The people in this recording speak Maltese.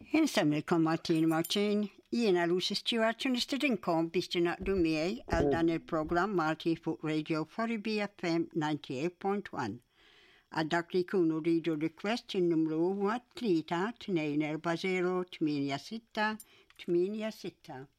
Insamilkom Martin, jiena Lucy Stewart nistedinkom biex tinaqdu miegħi għal dan il-programm Malti fuq Radio 4B FM 98.1. Għal dak li jkunu ridu request il-numru huwa 3-2-4-0-8-6-8-6.